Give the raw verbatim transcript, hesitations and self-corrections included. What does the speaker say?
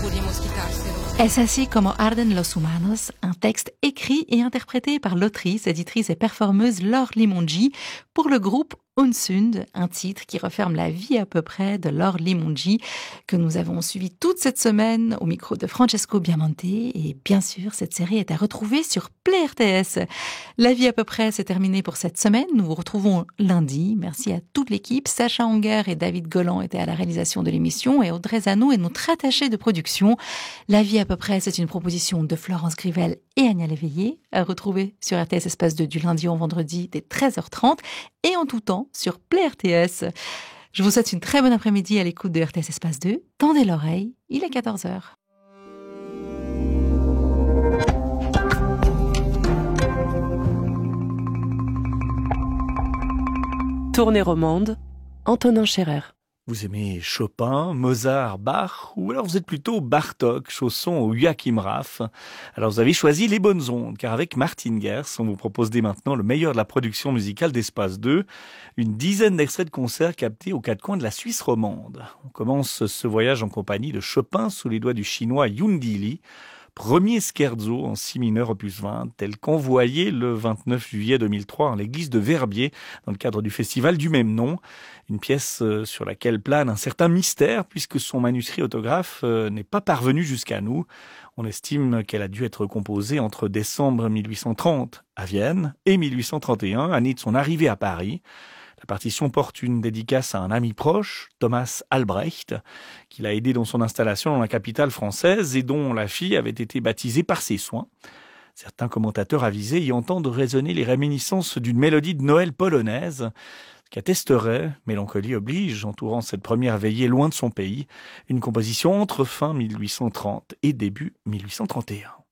Es así como arden los humanos, un texte écrit et interprété par l'autrice, éditrice et performeuse Laure Limongi pour le groupe Unsund, un titre qui referme la vie à peu près de Laure Limongi, que nous avons suivi toute cette semaine au micro de Francesco Biamonte. Et bien sûr, cette série est à retrouver sur Play R T S. La vie à peu près, c'est terminé pour cette semaine. Nous vous retrouvons lundi. Merci à toute l'équipe. Sacha Anger et David Golan étaient à la réalisation de l'émission et Audrey Zano est notre attachée de production. La vie à peu près, c'est une proposition de Florence Grivel et Agnès Léveillé, à retrouver sur R T S Espace deux du lundi au vendredi dès treize heures trente et en tout temps sur Play R T S. Je vous souhaite une très bonne après-midi à l'écoute de R T S Espace deux. Tendez l'oreille, il est quatorze heures. Tournée romande, Antonin Scherer. Vous aimez Chopin, Mozart, Bach, ou alors vous êtes plutôt Bartók, Chausson ou Joachim Raff. Alors vous avez choisi les bonnes ondes, car avec Martin Gers, on vous propose dès maintenant le meilleur de la production musicale d'Espace deux, une dizaine d'extraits de concerts captés aux quatre coins de la Suisse romande. On commence ce voyage en compagnie de Chopin sous les doigts du chinois Yundi Li, premier scherzo en si mineur opus vingt, tel qu'envoyé le vingt-neuf juillet deux mille trois à l'église de Verbier dans le cadre du festival du même nom. Une pièce sur laquelle plane un certain mystère puisque son manuscrit autographe n'est pas parvenu jusqu'à nous. On estime qu'elle a dû être composée entre décembre mille huit cent trente à Vienne et mille huit cent trente et un, année de son arrivée à Paris. La partition porte une dédicace à un ami proche, Thomas Albrecht, qui l'a aidé dans son installation dans la capitale française et dont la fille avait été baptisée par ses soins. Certains commentateurs avisés y entendent résonner les réminiscences d'une mélodie de Noël polonaise, ce qui attesterait, mélancolie oblige, entourant cette première veillée loin de son pays, une composition entre fin mille huit cent trente et début mille huit cent trente et un.